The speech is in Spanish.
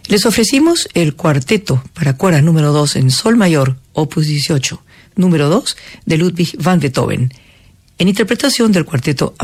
Les ofrecimos el cuarteto para cuerdas número 2 en sol mayor, opus 18, número 2, de Ludwig van Beethoven, en interpretación del cuarteto